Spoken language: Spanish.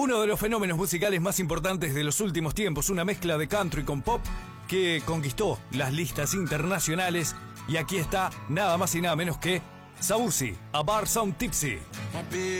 Uno de los fenómenos musicales más importantes de los últimos tiempos, una mezcla de country con pop que conquistó las listas internacionales. Y aquí está nada más y nada menos que Saucy, A Bar Sound Tipsy.